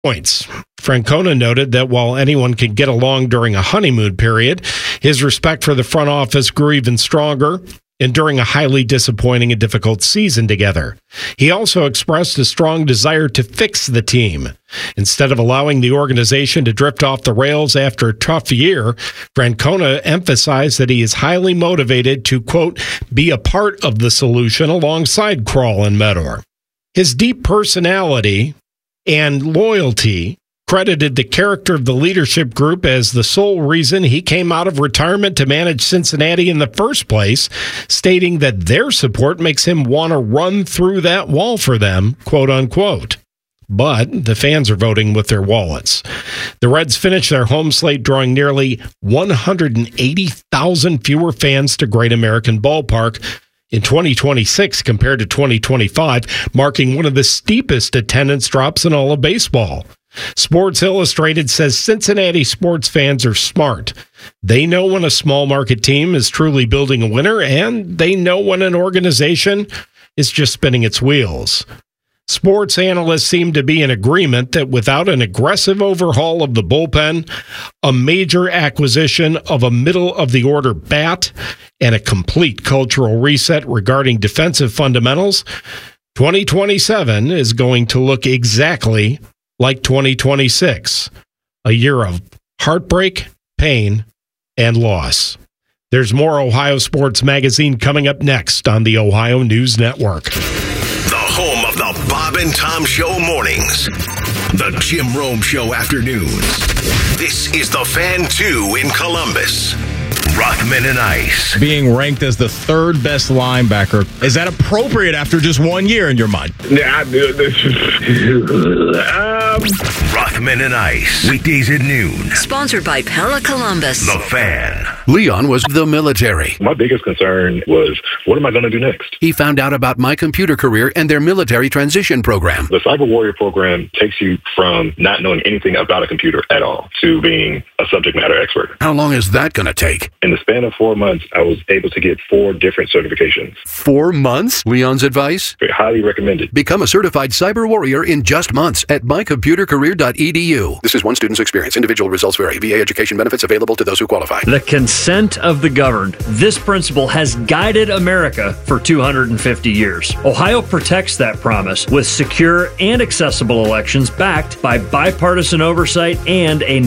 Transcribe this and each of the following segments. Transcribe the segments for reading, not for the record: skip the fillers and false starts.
points. Francona noted that while anyone can get along during a honeymoon period, his respect for the front office grew even stronger and during a highly disappointing and difficult season together. He also expressed a strong desire to fix the team. Instead of allowing the organization to drift off the rails after a tough year, Francona emphasized that he is highly motivated to, quote, be a part of the solution alongside Krall and Medor. His deep personality and loyalty credited the character of the leadership group as the sole reason he came out of retirement to manage Cincinnati in the first place, stating that their support makes him want to run through that wall for them, quote unquote. But the fans are voting with their wallets. The Reds finished their home slate drawing nearly 180,000 fewer fans to Great American Ballpark in 2026 compared to 2025, marking one of the steepest attendance drops in all of baseball. Sports Illustrated says Cincinnati sports fans are smart. They know when a small market team is truly building a winner, and they know when an organization is just spinning its wheels. Sports analysts seem to be in agreement that without an aggressive overhaul of the bullpen, a major acquisition of a middle-of-the-order bat, and a complete cultural reset regarding defensive fundamentals, 2027 is going to look exactly like 2026, a year of heartbreak, pain, and loss. There's more Ohio Sports Magazine coming up next on the Ohio News Network. The home of the Bob and Tom Show mornings. The Jim Rome Show afternoons. This is the Fan 2 in Columbus. Rothman and Ice. Being ranked as the third best linebacker, is that appropriate after just 1 year in your mind? Yeah, I do. Rothman and Ice. Weekdays at noon. Sponsored by Pella Columbus. The Fan. Leon was the military. My biggest concern was, what am I going to do next? He found out about My Computer Career and their military transition program. The Cyber Warrior program takes you from not knowing anything about a computer at all to being a subject matter expert. How long is that going to take? In the span of 4 months, I was able to get 4 different certifications. 4 months? Leon's advice? Highly recommended. Become a certified cyber warrior in just months at mycomputercareer.edu. This is one student's experience. Individual results vary. VA education benefits available to those who qualify. The consent of the governed. This principle has guided America for 250 years. Ohio protects that promise with secure and accessible elections backed by bipartisan oversight and a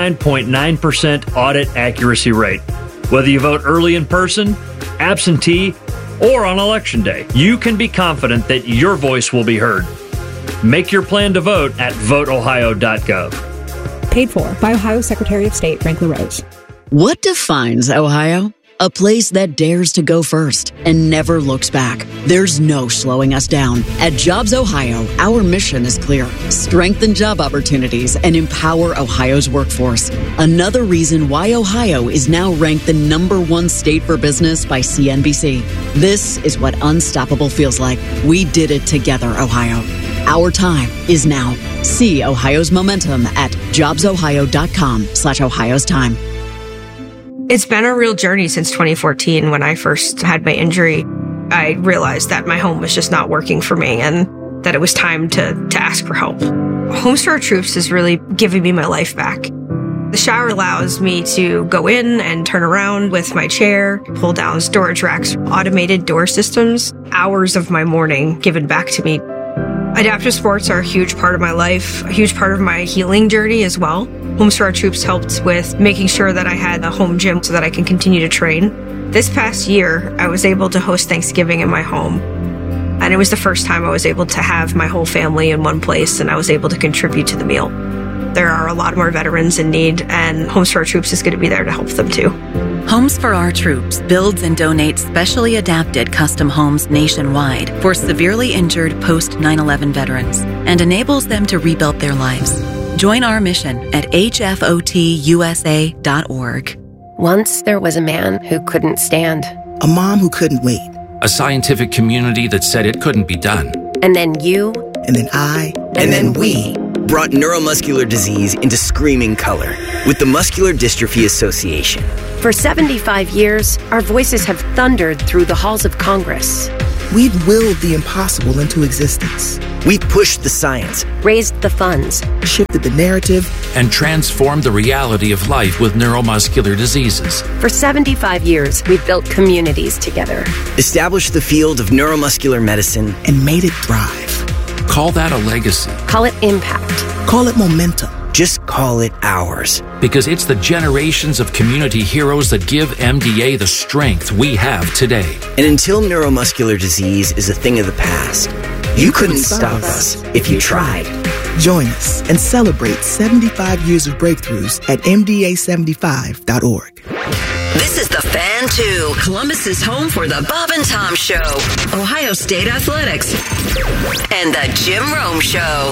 99.9% audit accuracy rate. Whether you vote early in person, absentee, or on Election Day, you can be confident that your voice will be heard. Make your plan to vote at voteohio.gov. Paid for by Ohio Secretary of State Frank LaRose. What defines Ohio? A place that dares to go first and never looks back. There's no slowing us down. At Jobs Ohio, our mission is clear. Strengthen job opportunities and empower Ohio's workforce. Another reason why Ohio is now ranked the #1 state for business by CNBC. This is what unstoppable feels like. We did it together, Ohio. Our time is now. See Ohio's momentum at jobsohio.com/Ohio's time. It's been a real journey since 2014 when I first had my injury. I realized that my home was just not working for me and that it was time to ask for help. Homes for Our Troops is really giving me my life back. The shower allows me to go in and turn around with my chair, pull down storage racks, automated door systems, hours of my morning given back to me. Adaptive sports are a huge part of my life, a huge part of my healing journey as well. Homes for Our Troops helped with making sure that I had a home gym so that I can continue to train. This past year, I was able to host Thanksgiving in my home. And it was the first time I was able to have my whole family in one place and I was able to contribute to the meal. There are a lot more veterans in need and Homes for Our Troops is going to be there to help them too. Homes for Our Troops builds and donates specially adapted custom homes nationwide for severely injured post-9/11 veterans and enables them to rebuild their lives. Join our mission at hfotusa.org. Once there was a man who couldn't stand. A mom who couldn't wait. A scientific community that said it couldn't be done. And then you. And then I. And then we. Brought neuromuscular disease into screaming color with the Muscular Dystrophy Association. For 75 years, our voices have thundered through the halls of Congress. We've willed the impossible into existence. We pushed the science, raised the funds, shifted the narrative, and transformed the reality of life with neuromuscular diseases. For 75 years, we've built communities together, established the field of neuromuscular medicine, and made it thrive. Call that a legacy. Call it impact. Call it momentum. Just call it ours. Because it's the generations of community heroes that give MDA the strength we have today. And until neuromuscular disease is a thing of the past, you couldn't stop us if you tried. Join us and celebrate 75 years of breakthroughs at MDA75.org. This is the Fan 2, Columbus's home for the Bob and Tom Show, Ohio State Athletics, and the Jim Rome Show.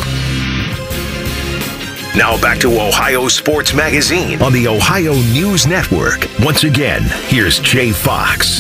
Now back to Ohio Sports Magazine on the Ohio News Network. Once again, here's Jay Fox.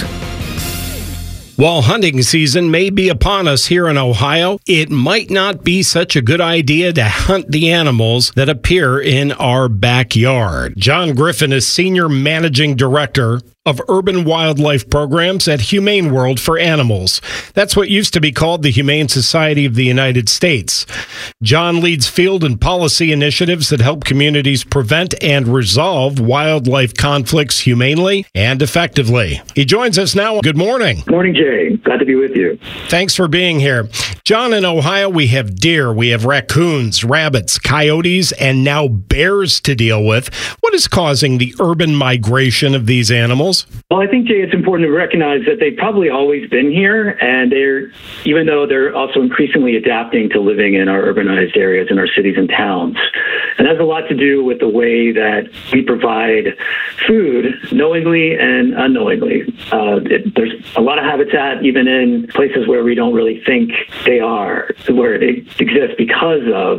While hunting season may be upon us here in Ohio, it might not be such a good idea to hunt the animals that appear in our backyard. John Griffin is Senior Managing Director of Urban Wildlife Programs at Humane World for Animals. That's what used to be called the Humane Society of the United States. John leads field and policy initiatives that help communities prevent and resolve wildlife conflicts humanely and effectively. He joins us now. Good morning. Morning, Jay. Glad to be with you. Thanks for being here. John, in Ohio, we have deer, we have raccoons, rabbits, coyotes, and now bears to deal with. What is causing the urban migration of these animals? Well, I think, Jay, it's important to recognize that they've probably always been here, and even though they're also increasingly adapting to living in our urbanized areas in our cities and towns. And that has a lot to do with the way that we provide food knowingly and unknowingly. There's a lot of habitat even in places where we don't really think they are, where they exist because of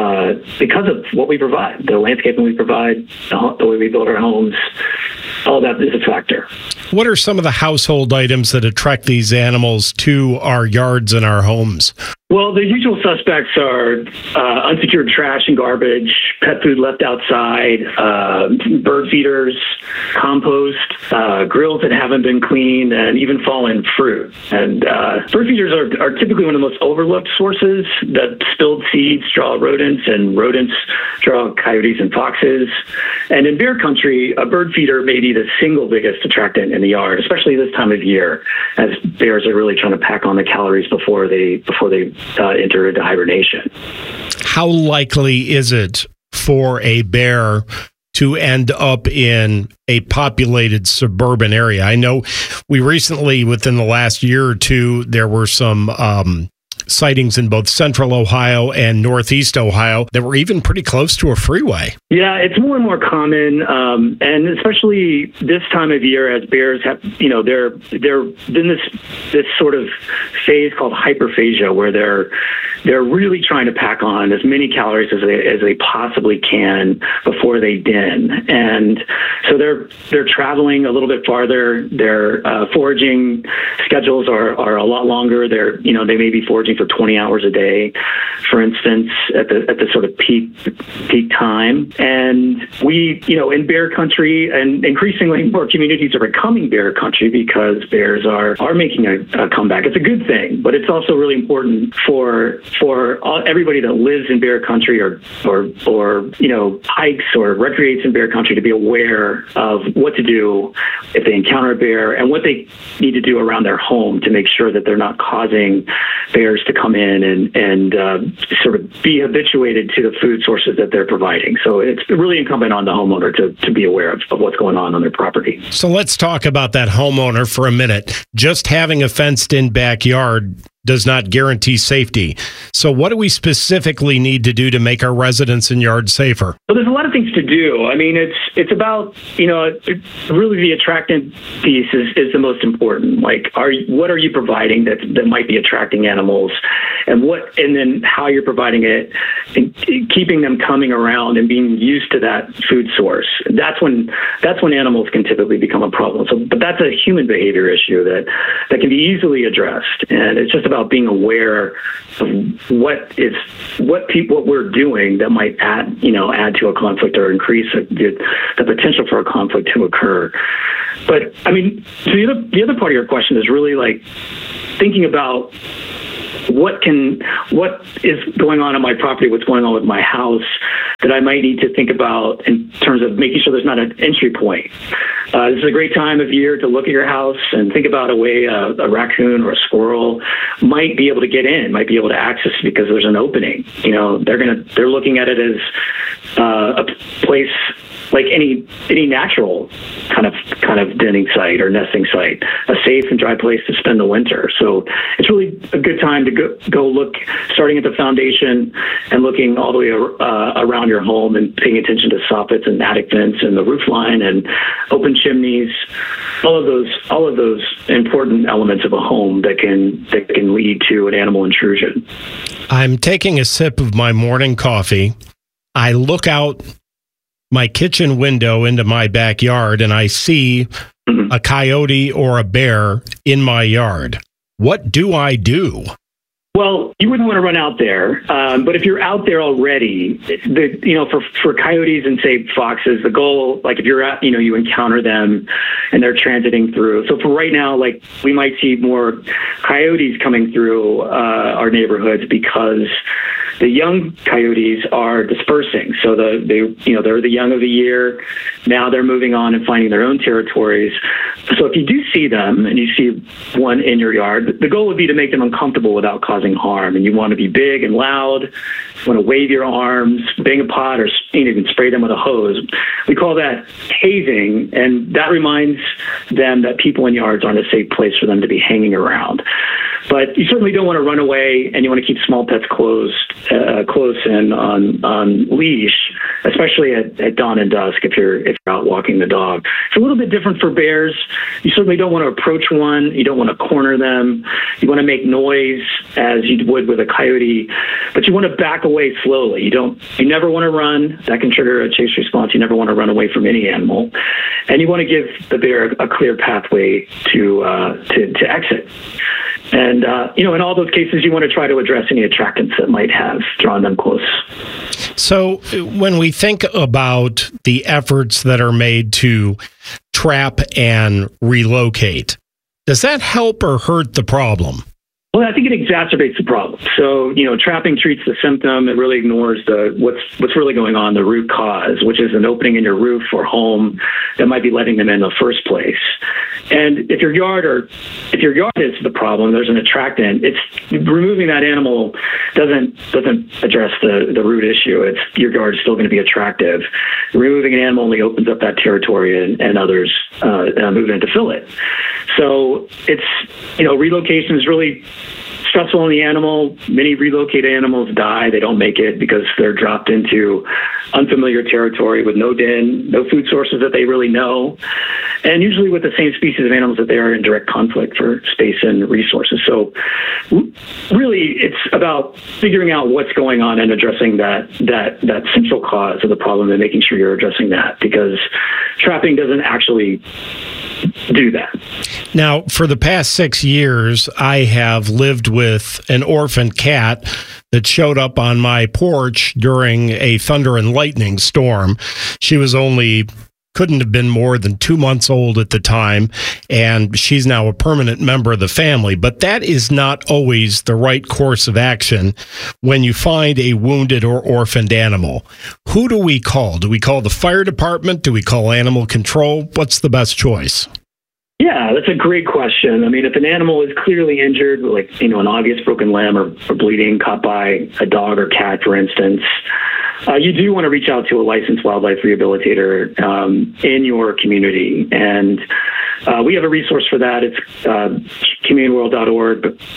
what we provide, the landscaping we provide, the way we build our homes. All that is a factor. What are some of the household items that attract these animals to our yards and our homes? Well, the usual suspects are unsecured trash and garbage, pet food left outside, bird feeders, compost, grills that haven't been cleaned, and even fallen fruit. And bird feeders are typically one of the most overlooked sources. That spilled seeds draw rodents, and rodents draw coyotes and foxes. And in bear country, a bird feeder may be the single biggest attractant in the yard, especially this time of year, as bears are really trying to pack on the calories before they enter into hibernation. How likely is it for a bear to end up in a populated suburban area? I know we recently, within the last year or two, there were some sightings in both central Ohio and northeast Ohio that were even pretty close to a freeway. Yeah, it's more and more common, and especially this time of year, as bears have, they're in this sort of phase called hyperphagia, where they're really trying to pack on as many calories as they possibly can before they den, and so they're traveling a little bit farther. Their foraging schedules are a lot longer. They may be foraging for 20 hours a day, for instance, at the sort of peak time. And we, in bear country, and increasingly more communities are becoming bear country because bears are making a comeback. It's a good thing, but it's also really important for everybody that lives in bear country or hikes or recreates in bear country to be aware of what to do if they encounter a bear and what they need to do around their home to make sure that they're not causing bears to come in and sort of be habituated to the food sources that they're providing. So it's really incumbent on the homeowner to be aware of what's going on their property. So let's talk about that homeowner for a minute. Just having a fenced-in backyard does not guarantee safety. So what do we specifically need to do to make our residents and yards safer? Well, there's a lot of things to do. I mean, it's about, really the attractant piece is the most important. Like, what are you providing that might be attracting animals, and then how you're providing it, and keeping them coming around and being used to that food source. That's when animals can typically become a problem. So, but that's a human behavior issue that can be easily addressed, and it's just about about being aware of what we're doing that might add to a conflict or increase the potential for a conflict to occur. But I mean, so the other part of your question is really like thinking about what is going on my property, what's going on with my house that I might need to think about in terms of making sure there's not an entry point. This is a great time of year to look at your house and think about a way a raccoon or a squirrel might be able to get in, might be able to access because there's an opening. They're looking at it as a place like any natural kind of denning site or nesting site, a safe and dry place to spend the winter. So it's really a good time to go look, starting at the foundation and looking all the way around your home and paying attention to soffits and attic vents and the roof line and open chimneys, all of those important elements of a home that can lead to an animal intrusion. I'm taking a sip of my morning coffee. I look out my kitchen window into my backyard and I see a coyote or a bear in my yard. What do I do? Well, you wouldn't want to run out there, but if you're out there already, for coyotes and say foxes, the goal, like if you're out, you encounter them and they're transiting through. So for right now, like we might see more coyotes coming through our neighborhoods because the young coyotes are dispersing. So they're the young of the year. Now they're moving on and finding their own territories. So if you do see them and you see one in your yard, the goal would be to make them uncomfortable without causing harm. And you want to be big and loud. You want to wave your arms, bang a pot, or even spray them with a hose. We call that hazing, and that reminds them that people in yards aren't a safe place for them to be hanging around. But you certainly don't want to run away, and you want to keep small pets close and on leash, especially at dawn and dusk if you're out walking the dog. It's a little bit different for bears. You certainly don't want to approach one. You don't want to corner them. You want to make noise as you would with a coyote, but you want to back away slowly. You never want to run. That can trigger a chase response. You never want to run away from any animal, and you want to give the bear a clear pathway to exit. And, in all those cases, you want to try to address any attractants that might have drawn them close. So when we think about the efforts that are made to trap and relocate, does that help or hurt the problem? Well, I think it exacerbates the problem. So, trapping treats the symptom. It really ignores what's really going on, the root cause, which is an opening in your roof or home that might be letting them in the first place. And if your yard is the problem, there's an attractant. It's removing that animal doesn't address the root issue. It's your yard is still going to be attractive. Removing an animal only opens up that territory, and others move in to fill it. So it's relocation is really stressful on the animal. Many relocated animals die. They don't make it because they're dropped into unfamiliar territory with no den, no food sources that they really know, and usually with the same species of animals that they are in direct conflict for space and resources. So really, it's about figuring out what's going on and addressing that central cause of the problem and making sure you're addressing that, because trapping doesn't actually do that. Now, for the past 6 years, I have lived with an orphan cat that showed up on my porch during a thunder and lightning storm. She couldn't have been more than 2 months old at the time, and she's now a permanent member of the family. But that is not always the right course of action when you find a wounded or orphaned animal. Who do we call? Do we call the fire department? Do we call animal control? What's the best choice? Yeah, that's a great question. I mean, if an animal is clearly injured, like, an obvious broken limb or bleeding caught by a dog or cat, for instance, you do want to reach out to a licensed wildlife rehabilitator in your community. And we have a resource for that. It's communityworld.org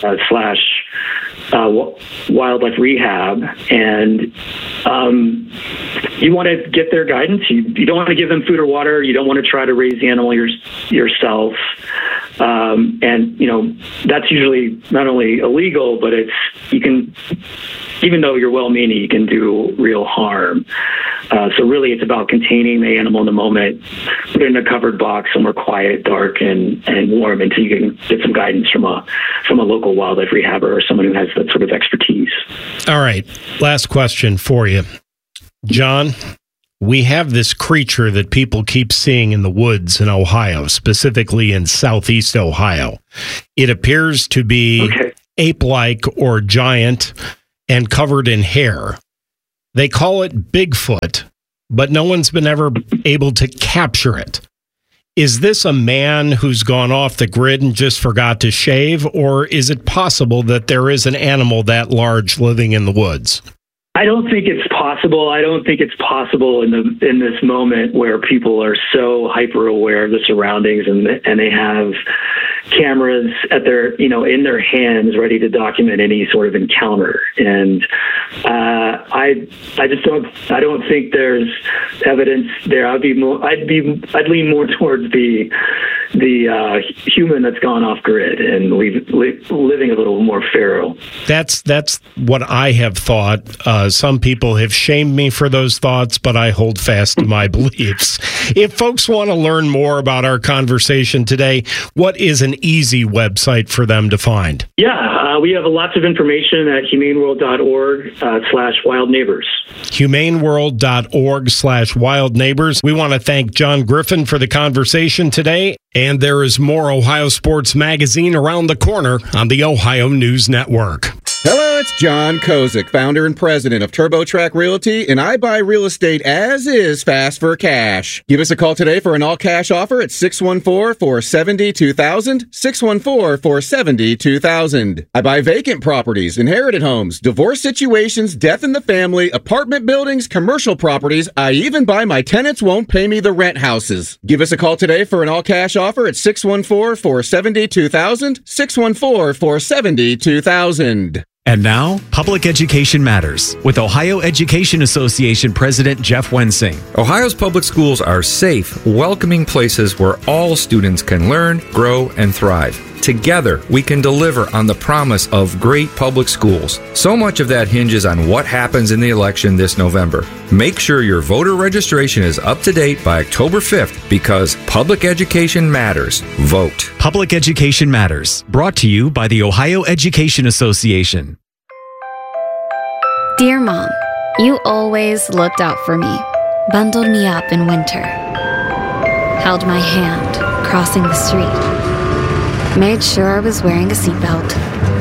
/wildlife rehab. And you want to get their guidance. You don't want to give them food or water. You don't want to try to raise the animal yourself. And that's usually not only illegal, but you can, even though you're well-meaning, you can do real harm. So really, it's about containing the animal in the moment, put it in a covered box somewhere quiet, dark, and warm until you can get some guidance from a local wildlife rehabber or someone who has that sort of expertise. All right. Last question for you. John, we have this creature that people keep seeing in the woods in Ohio, specifically in southeast Ohio. It appears to be ape-like or giant and covered in hair. They call it Bigfoot, but no one's been ever able to capture it. Is this a man who's gone off the grid and just forgot to shave, or is it possible that there is an animal that large living in the woods? I don't think it's possible. I don't think it's possible in this moment where people are so hyper aware of the surroundings and they have cameras at their, in their hands, ready to document any sort of encounter. And I don't think there's evidence there. I'd lean more towards the human that's gone off grid and living a little more feral. That's what I have thought. Some people have shamed me for those thoughts, but I hold fast to my beliefs. If folks want to learn more about our conversation today, what is an easy website for them to find? Yeah, we have lots of information at humaneworld.org/wildneighbors. humaneworld.org/wildneighbors. We want to thank John Griffin for the conversation today. And there is more Ohio Sports Magazine around the corner on the Ohio News Network. Hello, it's John Kozik, founder and president of TurboTrack Realty, and I buy real estate as is, fast for cash. Give us a call today for an all-cash offer at 614-470-2000, 614-470-2000. I buy vacant properties, inherited homes, divorce situations, death in the family, apartment buildings, commercial properties. I even buy my tenants won't pay me the rent houses. Give us a call today for an all-cash offer at 614-470-2000, 614-470-2000. And now, Public Education Matters with Ohio Education Association President Jeff Wensing. Ohio's public schools are safe, welcoming places where all students can learn, grow, and thrive. Together, we can deliver on the promise of great public schools. So much of that hinges on what happens in the election this November. Make sure your voter registration is up to date by October 5th because public education matters. Vote. Public Education Matters, brought to you by the Ohio Education Association. Dear Mom, you always looked out for me, bundled me up in winter, held my hand crossing the street, made sure I was wearing a seatbelt,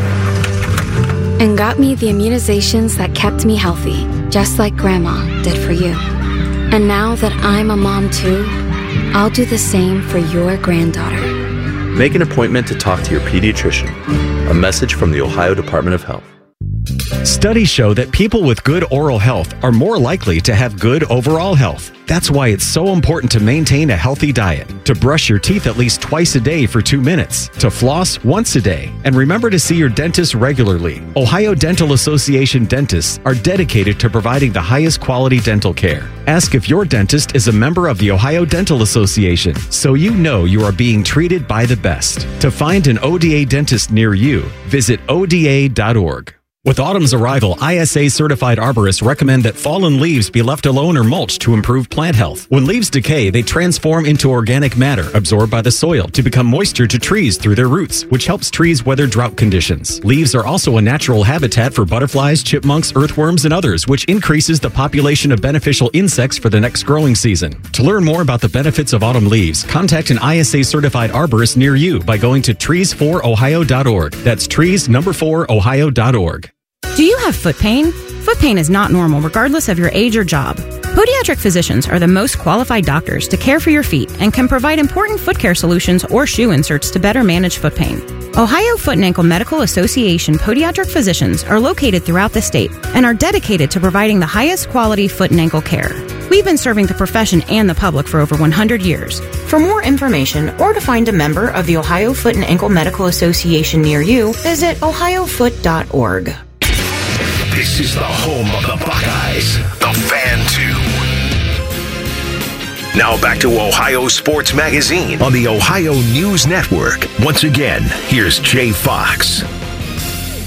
and got me the immunizations that kept me healthy, just like Grandma did for you. And now that I'm a mom too, I'll do the same for your granddaughter. Make an appointment to talk to your pediatrician. A message from the Ohio Department of Health. Studies show that people with good oral health are more likely to have good overall health. That's why it's so important to maintain a healthy diet, to brush your teeth at least twice a day for 2 minutes, to floss once a day, and remember to see your dentist regularly. Ohio Dental Association dentists are dedicated to providing the highest quality dental care. Ask if your dentist is a member of the Ohio Dental Association so you know you are being treated by the best. To find an ODA dentist near you, visit ODA.org. With autumn's arrival, ISA-certified arborists recommend that fallen leaves be left alone or mulched to improve plant health. When leaves decay, they transform into organic matter absorbed by the soil to become moisture to trees through their roots, which helps trees weather drought conditions. Leaves are also a natural habitat for butterflies, chipmunks, earthworms, and others, which increases the population of beneficial insects for the next growing season. To learn more about the benefits of autumn leaves, contact an ISA-certified arborist near you by going to trees4ohio.org. That's trees4ohio.org. Do you have foot pain? Foot pain is not normal regardless of your age or job. Podiatric physicians are the most qualified doctors to care for your feet and can provide important foot care solutions or shoe inserts to better manage foot pain. Ohio Foot and Ankle Medical Association podiatric physicians are located throughout the state and are dedicated to providing the highest quality foot and ankle care. We've been serving the profession and the public for over 100 years. For more information or to find a member of the Ohio Foot and Ankle Medical Association near you, visit ohiofoot.org. This is the home of the Buckeyes, the Fan 2. Now back to Ohio Sports Magazine on the Ohio News Network. Once again, here's Jay Fox.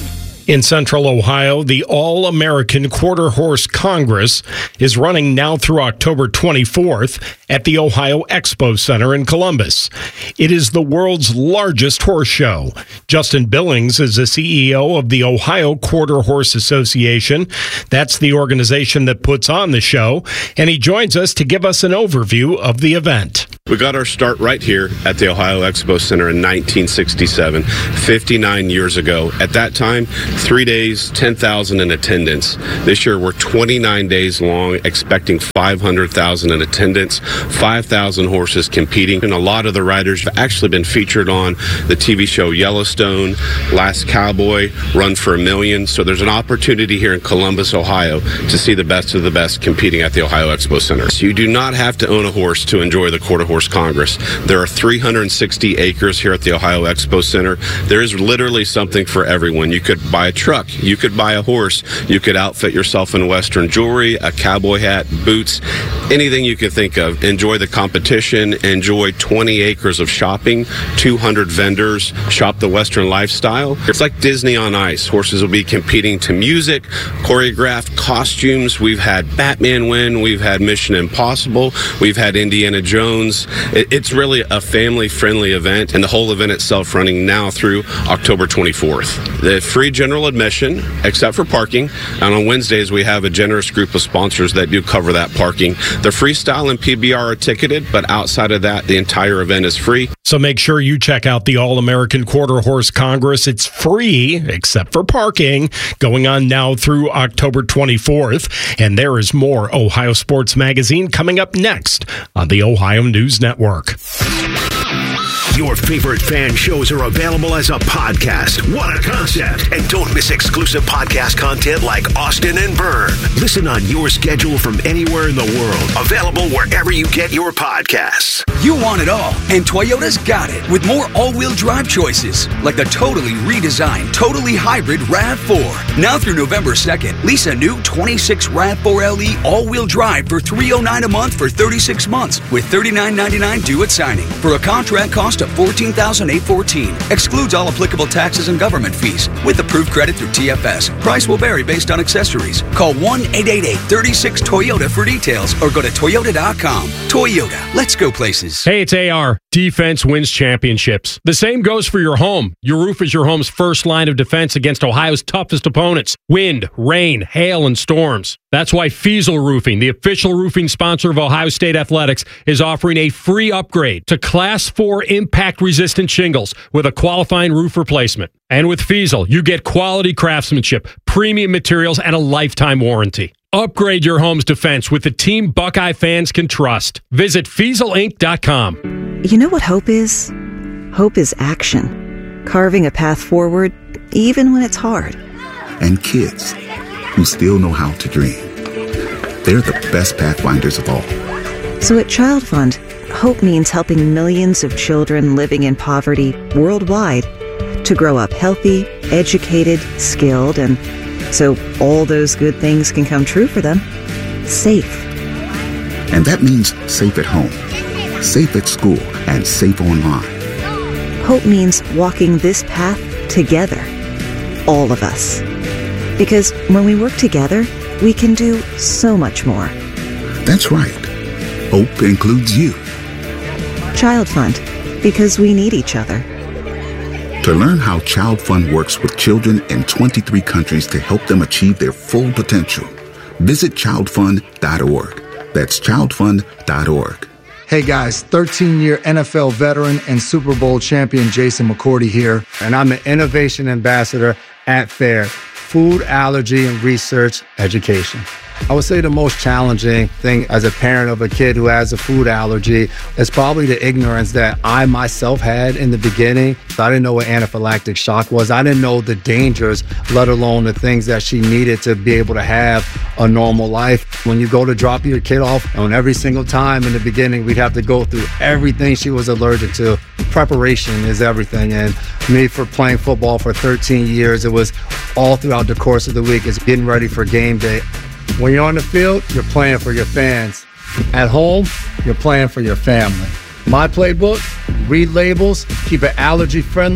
In Central Ohio, the All-American Quarter Horse Congress is running now through October 24th at the Ohio Expo Center in Columbus. It is the world's largest horse show. Justin Billings is the CEO of the Ohio Quarter Horse Association. That's the organization that puts on the show, and he joins us to give us an overview of the event. We got our start right here at the Ohio Expo Center in 1967, 59 years ago. At that time, 3 days, 10,000 in attendance. This year, we're 29 days long, expecting 500,000 in attendance, 5,000 horses competing. And a lot of the riders have actually been featured on the TV show Yellowstone, Last Cowboy, Run for a Million. So there's an opportunity here in Columbus, Ohio, to see the best of the best competing at the Ohio Expo Center. So you do not have to own a horse to enjoy the Quarter Horse Congress. There are 360 acres here at the Ohio Expo Center. There is literally something for everyone. You could buy a truck, you could buy a horse, you could outfit yourself in Western jewelry, a cowboy hat, boots, anything you could think of. Enjoy the competition, enjoy 20 acres of shopping, 200 vendors, shop the Western lifestyle. It's like Disney on ice. Horses will be competing to music, choreographed costumes. We've had Batman win, we've had Mission Impossible, we've had Indiana Jones. It's really a family-friendly event, and the whole event itself running now through October 24th. The free general admission, except for parking, and on Wednesdays we have a generous group of sponsors that do cover that parking. The freestyle and PBR are ticketed, but outside of that, the entire event is free. So make sure you check out the All-American Quarter Horse Congress. It's free, except for parking, going on now through October 24th. And there is more Ohio Sports Magazine coming up next on the Ohio News Network. Your favorite fan shows are available as a podcast. What a concept. And don't miss exclusive podcast content like Austin and Byrne. Listen on your schedule from anywhere in the world. Available wherever you get your podcasts. You want it all, and Toyota's got it with more all-wheel drive choices, like the totally redesigned, totally hybrid RAV4. Now through November 2nd, lease a new 26 RAV4 LE all-wheel drive for $309 a month for 36 months with $39.99 due at signing for a contract cost of $14,814. Excludes all applicable taxes and government fees. With approved credit through TFS. Price will vary based on accessories. Call 1-888-36-TOYOTA for details or go to Toyota.com. Toyota, let's go places. Hey, it's AR. Defense wins championships. The same goes for your home. Your roof is your home's first line of defense against Ohio's toughest opponents. Wind, rain, hail, and storms. That's why Fiesel Roofing, the official roofing sponsor of Ohio State Athletics, is offering a free upgrade to Class 4 impact-resistant shingles with a qualifying roof replacement. And with Fiesel, you get quality craftsmanship, premium materials, and a lifetime warranty. Upgrade your home's defense with the team Buckeye fans can trust. Visit FieselInc.com. You know what hope is? Hope is action. Carving a path forward, even when it's hard. And kids who still know how to dream. They're the best pathfinders of all. So at Child Fund, hope means helping millions of children living in poverty worldwide to grow up healthy, educated, skilled, and so all those good things can come true for them. Safe. And that means safe at home, safe at school, and safe online. Hope means walking this path together. All of us. Because when we work together, we can do so much more. That's right. Hope includes you. Child Fund. Because we need each other. To learn how Child Fund works with children in 23 countries to help them achieve their full potential, visit childfund.org. That's childfund.org. Hey guys, 13-year NFL veteran and Super Bowl champion Jason McCourty here, and I'm the Innovation Ambassador at FAIR, Food Allergy and Research Education. I would say the most challenging thing as a parent of a kid who has a food allergy is probably the ignorance that I myself had in the beginning. I didn't know what anaphylactic shock was. I didn't know the dangers, let alone the things that she needed to be able to have a normal life. When you go to drop your kid off, and every single time in the beginning, we'd have to go through everything she was allergic to. Preparation is everything. And me, for playing football for 13 years, it was all throughout the course of the week. It's getting ready for game day. When you're on the field, you're playing for your fans. At home, you're playing for your family. My playbook, read labels, keep it allergy friendly,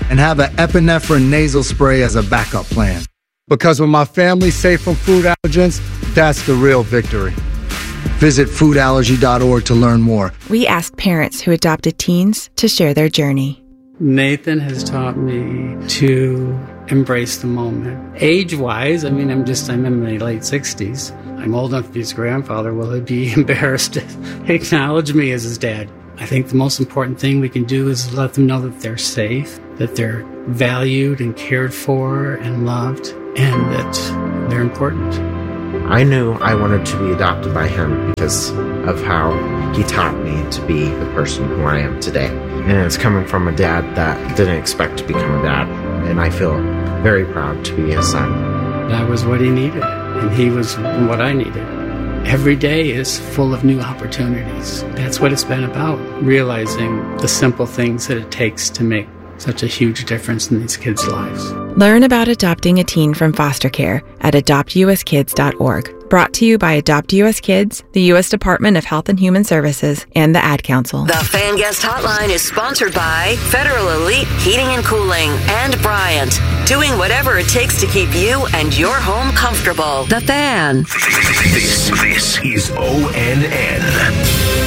and have an epinephrine nasal spray as a backup plan. Because when my family's safe from food allergens, that's the real victory. Visit foodallergy.org to learn more. We asked parents who adopted teens to share their journey. Nathan has taught me to embrace the moment. Age-wise, I'm in my late 60s. I'm old enough to be his grandfather. Will he be embarrassed to acknowledge me as his dad? I think the most important thing we can do is let them know that they're safe, that they're valued and cared for and loved, and that they're important. I knew I wanted to be adopted by him because of how he taught me to be the person who I am today. And it's coming from a dad that didn't expect to become a dad, and I feel very proud to be his son. That was what he needed, and he was what I needed. Every day is full of new opportunities. That's what it's been about, realizing the simple things that it takes to make such a huge difference in these kids' lives. Learn about adopting a teen from foster care at adoptuskids.org. Brought to you by Adopt US Kids, the U.S. Department of Health and Human Services, and the Ad Council. The Fan Guest Hotline is sponsored by Federal Elite Heating and Cooling and Bryant, doing whatever it takes to keep you and your home comfortable. The Fan. This is ONN.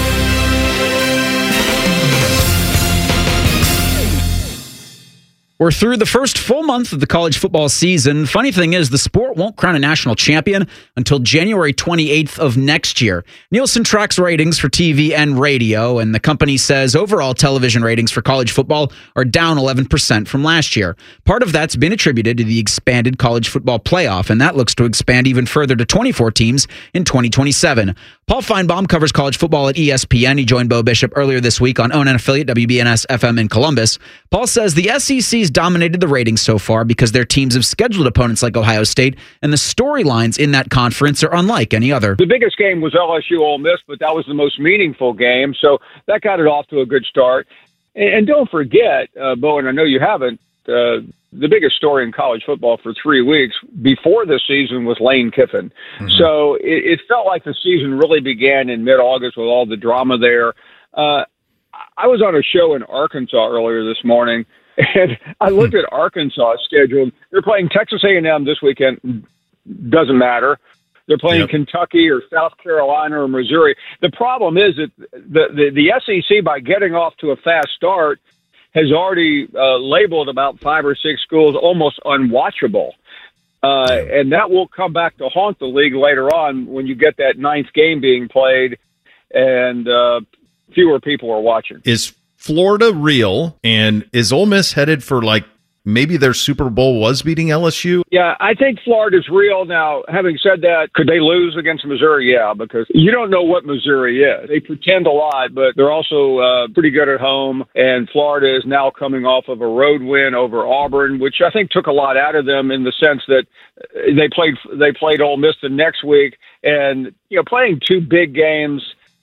We're through the first full month of the college football season. Funny thing is, the sport won't crown a national champion until January 28th of next year. Nielsen tracks ratings for TV and radio, and the company says overall television ratings for college football are down 11% from last year. Part of that's been attributed to the expanded college football playoff, and that looks to expand even further to 24 teams in 2027. Paul Feinbaum covers college football at ESPN. He joined Bo Bishop earlier this week on ONN affiliate WBNS FM in Columbus. Paul says the SEC's dominated the ratings so far because their teams have scheduled opponents like Ohio State, and the storylines in that conference are unlike any other. The biggest game was LSU Ole Miss, but that was the most meaningful game, so that got it off to a good start. And don't forget, Bo, and I know you haven't, the biggest story in college football for 3 weeks before this season was Lane Kiffin. Mm-hmm. So it felt like the season really began in mid-August with all the drama there. I was on a show in Arkansas earlier this morning, and I looked at Arkansas' schedule. They're playing Texas A&M this weekend. Doesn't matter. They're playing Kentucky or South Carolina or Missouri. The problem is that the SEC, by getting off to a fast start, has already labeled about 5 or 6 schools almost unwatchable. And that will come back to haunt the league later on when you get that 9th game being played and fewer people are watching. Is Florida real, and is Ole Miss headed for maybe their Super Bowl was beating LSU? Yeah, I think Florida's real. Now, having said that, could they lose against Missouri? Yeah, because you don't know what Missouri is. They pretend a lot, but they're also pretty good at home, and Florida is now coming off of a road win over Auburn, which I think took a lot out of them in the sense that they played Ole Miss the next week, and playing 2 big games,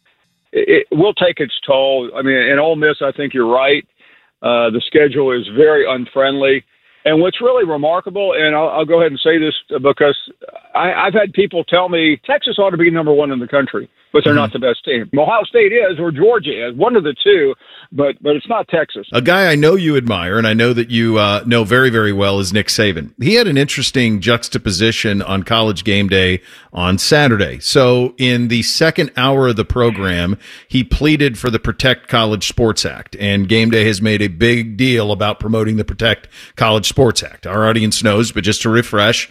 it will take its toll. I mean, in Ole Miss, I think you're right. The schedule is very unfriendly. And what's really remarkable, and I'll go ahead and say this because I've had people tell me Texas ought to be number 1 in the country, but they're not the best team. Ohio State is, or Georgia is, one of the two, but it's not Texas. A guy I know you admire, and I know that you know very, very well, is Nick Saban. He had an interesting juxtaposition on College Game Day on Saturday. So in the second hour of the program, he pleaded for the Protect College Sports Act, and Game Day has made a big deal about promoting the Protect College Sports Act. Our audience knows, but just to refresh,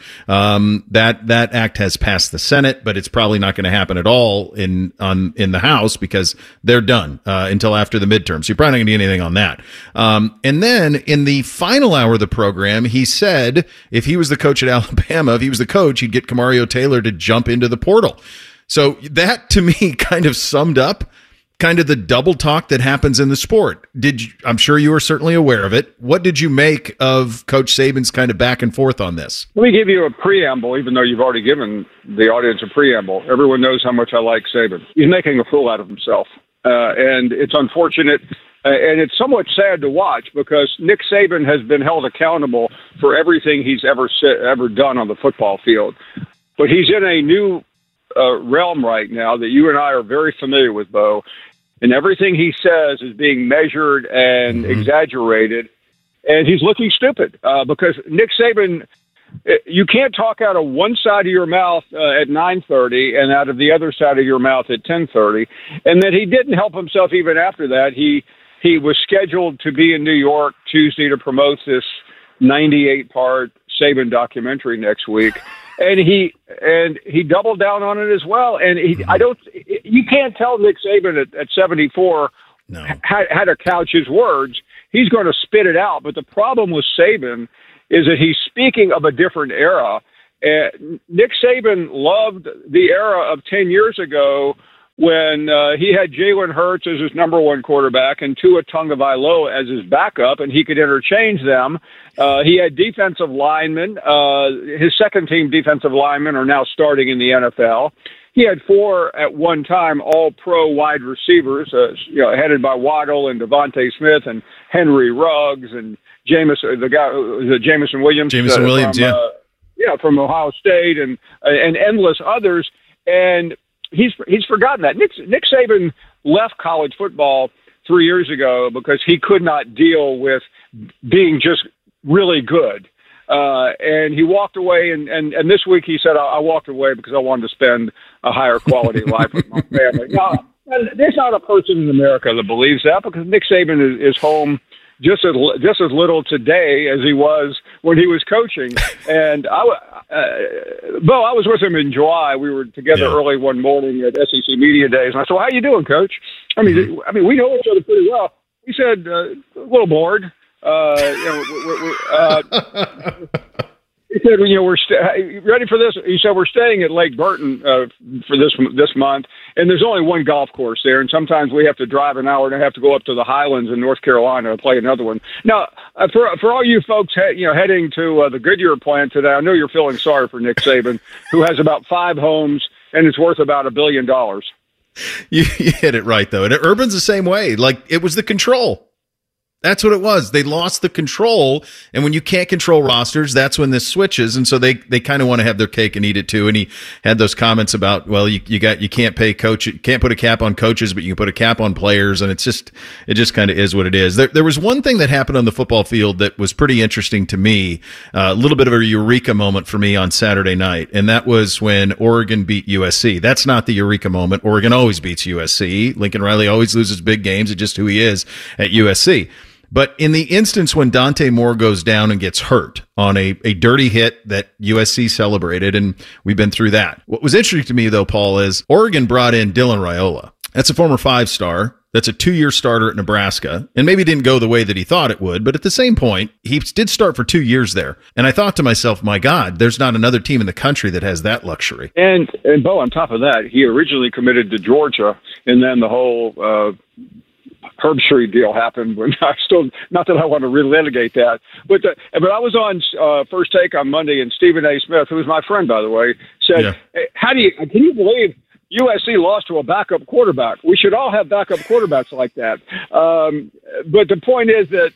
that act has passed the Senate, but it's probably not going to happen at all in the House because they're done until after the midterms. So you're probably not going to do anything on that. And then in the final hour of the program, he said if he was the coach at Alabama, if he was the coach, he'd get Camario Taylor to jump into the portal. So that to me kind of summed up kind of the double talk that happens in the sport. I'm sure you are certainly aware of it. What did you make of Coach Saban's kind of back and forth on this? Let me give you a preamble, even though you've already given the audience a preamble. Everyone knows how much I like Saban. He's making a fool out of himself. And it's unfortunate, and it's somewhat sad to watch because Nick Saban has been held accountable for everything he's ever done on the football field. But he's in a new realm right now that you and I are very familiar with, Bo. And everything he says is being measured and exaggerated. and he's looking stupid because Nick Saban, you can't talk out of one side of your mouth at 9:30 and out of the other side of your mouth at 10:30, and that he didn't help himself even after that. He was scheduled to be in New York Tuesday to promote this 98-part Saban documentary next week. And he doubled down on it as well. And you can't tell Nick Saban at 74 how to couch his words. He's going to spit it out. But the problem with Saban is that he's speaking of a different era. Nick Saban loved the era of 10 years ago when he had Jalen Hurts as his number one quarterback and Tua Tagovailoa as his backup, and he could interchange them. He had defensive linemen. His second-team defensive linemen are now starting in the NFL. He had 4 at one time all-pro wide receivers, headed by Waddle and Devontae Smith and Henry Ruggs and Jamison Williams. Jamison Williams, from Ohio State and endless others. And he's forgotten that. Nick Saban left college football 3 years ago because he could not deal with being just really good. And he walked away, and this week he said, I walked away because I wanted to spend a higher quality life with my family. Now, there's not a person in America that believes that, because Nick Saban is home just as little today as he was when he was coaching. And Bo, I was with him in July. We were together early one morning at SEC Media Days, and I said, "Well, how you doing, Coach?" I mean, we know each other pretty well. He said, "A little bored." He said, we're ready for this. He said, we're staying at Lake Burton for this month, and there's only one golf course there, and sometimes we have to drive an hour and a half to go up to the Highlands in North Carolina and play another one. Now, for all you folks heading to the Goodyear plant today, I know you're feeling sorry for Nick Saban, who has about 5 homes and it's worth about $1 billion. You hit it right, though. And Urban's the same way. Like, it was the control. That's what it was. They lost the control, and when you can't control rosters, that's when this switches. And so they kind of want to have their cake and eat it too. And he had those comments about, well, you can't pay coach, you can't put a cap on coaches, but you can put a cap on players, and it just kind of is what it is. There was one thing that happened on the football field that was pretty interesting to me, a little bit of a eureka moment for me on Saturday night, and that was when Oregon beat USC. That's not the eureka moment. Oregon always beats USC. Lincoln Riley always loses big games. It's just who he is at USC. But in the instance when Dante Moore goes down and gets hurt on a dirty hit that USC celebrated, and we've been through that. What was interesting to me, though, Paul, is Oregon brought in Dylan Raiola. That's a former 5-star. That's a 2-year starter at Nebraska, and maybe didn't go the way that he thought it would. But at the same point, he did start for 2 years there. And I thought to myself, my God, there's not another team in the country that has that luxury. And Bo, on top of that, he originally committed to Georgia, and then the whole Herb Street deal happened. When not that I want to relitigate that, but I was on First Take on Monday, and Stephen A. Smith, who was my friend, by the way, said, hey, can you believe USC lost to a backup quarterback? We should all have backup quarterbacks like that. But the point is that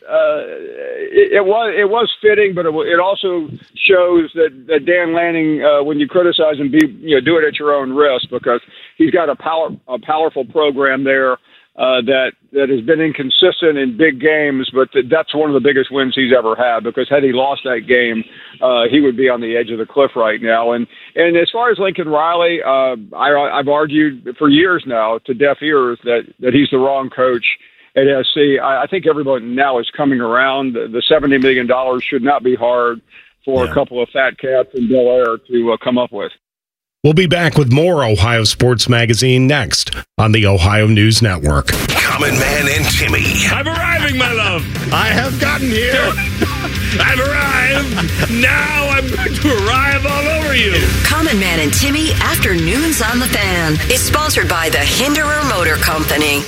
it was fitting, but it also shows that Dan Lanning, when you criticize him, do it at your own risk, because he's got a powerful program there. That has been inconsistent in big games, but that's one of the biggest wins he's ever had, because had he lost that game, he would be on the edge of the cliff right now. And as far as Lincoln Riley, I've argued for years now to deaf ears that he's the wrong coach at SC. I think everyone now is coming around. The $70 million should not be hard for a couple of fat cats in Bel Air to come up with. We'll be back with more Ohio Sports Magazine next on the Ohio News Network. Common Man and Timmy. I'm arriving, my love. I have gotten here. I've arrived. Now I'm going to arrive all over you. Common Man and Timmy Afternoons on the Fan is sponsored by the Hinderer Motor Company.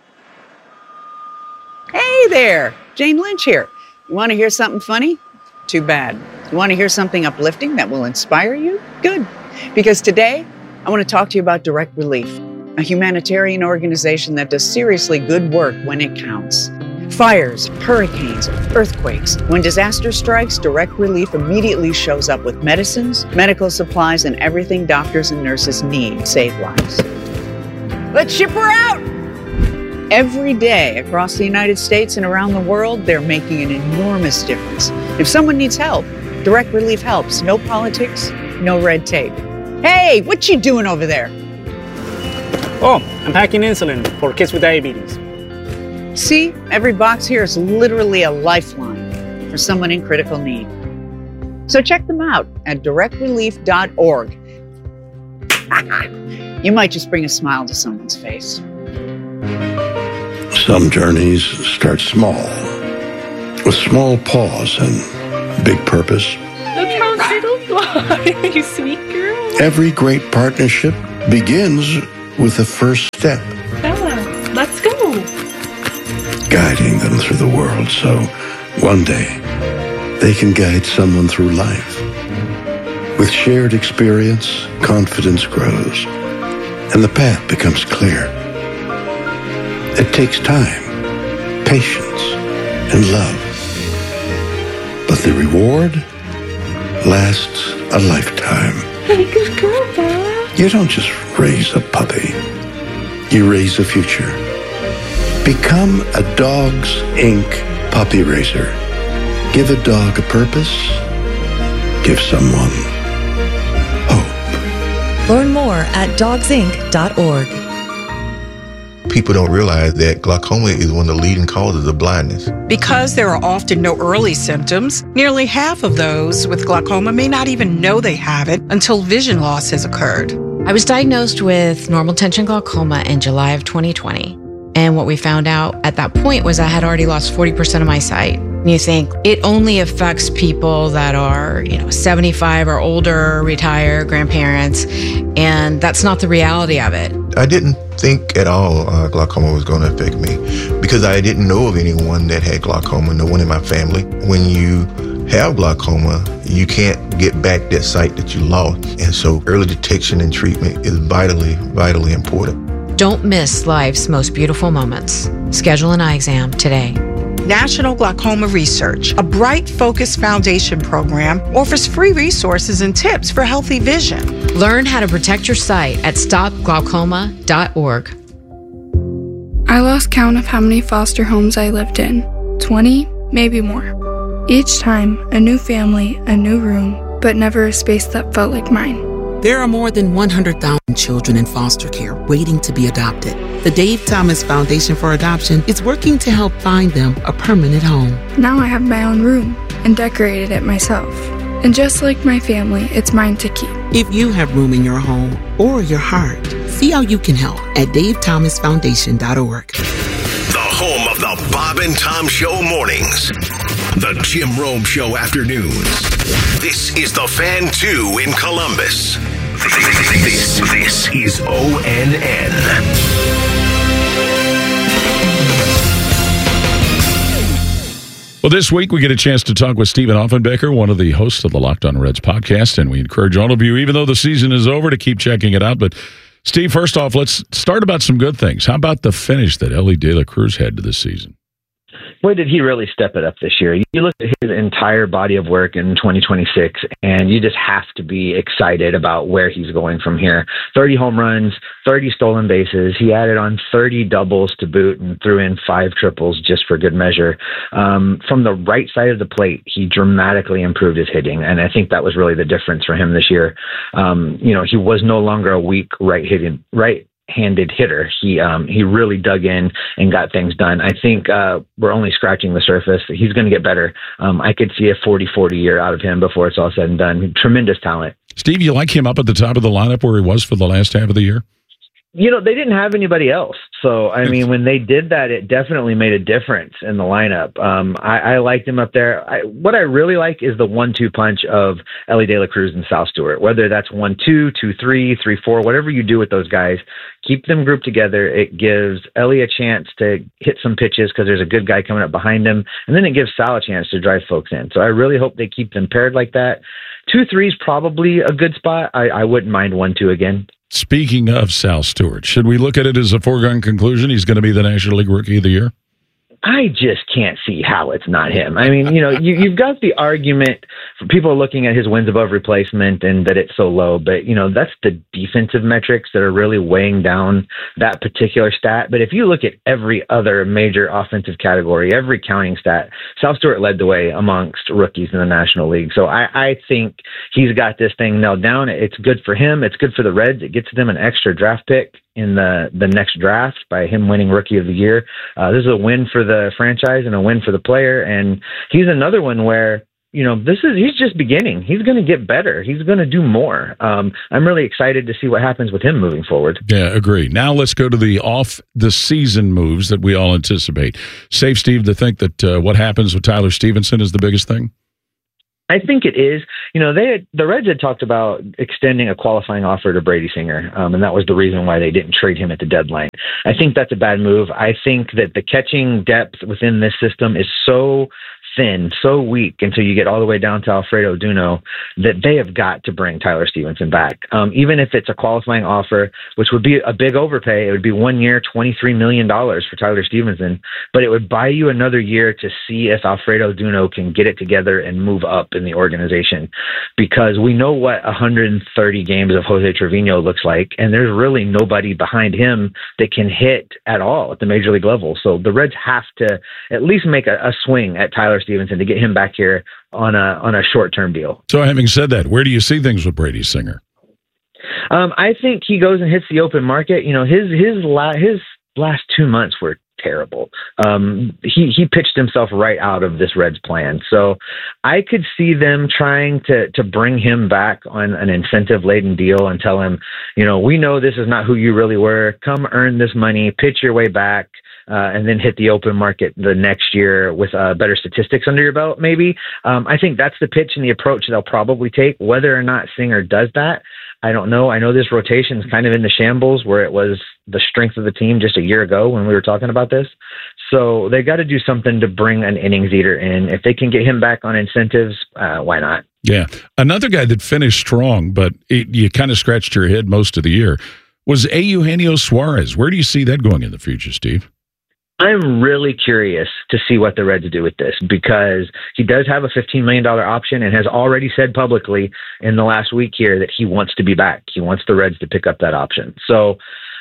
Hey there, Jane Lynch here. You want to hear something funny? Too bad. You want to hear something uplifting that will inspire you? Good. Because today, I want to talk to you about Direct Relief, a humanitarian organization that does seriously good work when it counts. Fires, hurricanes, earthquakes. When disaster strikes, Direct Relief immediately shows up with medicines, medical supplies, and everything doctors and nurses need to save lives. Let's ship her out! Every day across the United States and around the world, they're making an enormous difference. If someone needs help, Direct Relief helps. No politics, no red tape. Hey, what you doing over there? Oh, I'm packing insulin for kids with diabetes. See, every box here is literally a lifeline for someone in critical need. So check them out at directrelief.org. You might just bring a smile to someone's face. Some journeys start small, with small pause and big purpose. Look how little fly, you sweet girl. Every great partnership begins with the first step. Bella, let's go. Guiding them through the world so one day they can guide someone through life. With shared experience, confidence grows, and the path becomes clear. It takes time, patience, and love. But the reward lasts a lifetime. Hey, good girl, Bella. You don't just raise a puppy. You raise a future. Become a Dogs Inc. puppy raiser. Give a dog a purpose. Give someone hope. Learn more at dogsinc.org. People don't realize that glaucoma is one of the leading causes of blindness. Because there are often no early symptoms, nearly half of those with glaucoma may not even know they have it until vision loss has occurred. I was diagnosed with normal tension glaucoma in July of 2020. And what we found out at that point was I had already lost 40% of my sight. And you think it only affects people that are, 75 or older, retired, grandparents, and that's not the reality of it. I didn't think at all glaucoma was going to affect me because I didn't know of anyone that had glaucoma, no one in my family. When you have glaucoma, you can't get back that sight that you lost. And so early detection and treatment is vitally, vitally important. Don't miss life's most beautiful moments. Schedule an eye exam today. National Glaucoma Research, a Bright Focus Foundation program, offers free resources and tips for healthy vision. Learn how to protect your sight at stopglaucoma.org. I lost count of how many foster homes I lived in. 20, maybe more. Each time, a new family, a new room, but never a space that felt like mine. There are more than 100,000 children in foster care waiting to be adopted. The Dave Thomas Foundation for Adoption is working to help find them a permanent home. Now I have my own room and decorated it myself. And just like my family, it's mine to keep. If you have room in your home or your heart, see how you can help at davethomasfoundation.org. The home of the Bob and Tom Show mornings. The Jim Rome Show afternoons. This is the Fan 2 in Columbus. This is ONN. Well, this week we get a chance to talk with Stephen Offenbaker, one of the hosts of the Locked On Reds podcast, and we encourage all of you, even though the season is over, to keep checking it out. But Steve, first off, let's start about some good things. How about the finish that Elly De La Cruz had to this season? Boy, did he really step it up this year. You look at his entire body of work in 2026, and you just have to be excited about where he's going from here. 30 home runs, 30 stolen bases. He added on 30 doubles to boot and threw in 5 triples just for good measure. From the right side of the plate, he dramatically improved his hitting, and I think that was really the difference for him this year. He was no longer a weak right-handed hitter. He really dug in and got things done. I think we're only scratching the surface. He's going to get better. I could see a 40-40 year out of him before it's all said and done. Tremendous talent. Steve, you like him up at the top of the lineup where he was for the last half of the year? They didn't have anybody else. So, I mean, when they did that, it definitely made a difference in the lineup. I liked him up there. What I really like is the 1-2 punch of Elly De La Cruz and Sal Stewart, whether that's 1-2, 2-3, 3-4, whatever you do with those guys, keep them grouped together. It gives Elly a chance to hit some pitches because there's a good guy coming up behind him. And then it gives Sal a chance to drive folks in. So I really hope they keep them paired like that. 2-3 is probably a good spot. I wouldn't mind 1-2 again. Speaking of Sal Stewart, should we look at it as a foregone conclusion he's going to be the National League Rookie of the Year? I just can't see how it's not him. I mean, you've got the argument for people looking at his wins above replacement and that it's so low, but that's the defensive metrics that are really weighing down that particular stat. But if you look at every other major offensive category, every counting stat, South Stewart led the way amongst rookies in the National League. So I think he's got this thing nailed down. It's good for him. It's good for the Reds. It gets them an extra draft pick in the next draft by him winning Rookie of the Year. This is a win for the franchise and a win for the player. And he's another one where, he's just beginning. He's going to get better. He's going to do more. I'm really excited to see what happens with him moving forward. Yeah, agree. Now let's go to the off-the-season moves that we all anticipate. Safe, Steve, to think that what happens with Tyler Stevenson is the biggest thing? I think it is. The Reds had talked about extending a qualifying offer to Brady Singer, and that was the reason why they didn't trade him at the deadline. I think that's a bad move. I think that the catching depth within this system is so thin, so weak until you get all the way down to Alfredo Duno that they have got to bring Tyler Stevenson back. Even if it's a qualifying offer, which would be a big overpay, it would be 1 year, $23 million for Tyler Stevenson, but it would buy you another year to see if Alfredo Duno can get it together and move up in the organization, because we know what 130 games of Jose Trevino looks like, and there's really nobody behind him that can hit at all at the major league level. So the Reds have to at least make a swing at Tyler Stevenson to get him back here on a short-term deal. So having said that, where do you see things with Brady Singer? I think he goes and hits the open market. His last 2 months were terrible. He pitched himself right out of this Reds plan. So I could see them trying to bring him back on an incentive-laden deal and tell him, we know this is not who you really were. Come earn this money, pitch your way back, and then hit the open market the next year with better statistics under your belt, maybe. I think that's the pitch and the approach they'll probably take. Whether or not Singer does that, I don't know. I know this rotation is kind of in the shambles where it was the strength of the team just a year ago when we were talking about this. So they got to do something to bring an innings eater in. If they can get him back on incentives, why not? Yeah. Another guy that finished strong, but you kind of scratched your head most of the year, was Eugenio Suarez. Where do you see that going in the future, Steve? I'm really curious to see what the Reds do with this, because he does have a $15 million option and has already said publicly in the last week here that he wants to be back. He wants the Reds to pick up that option. So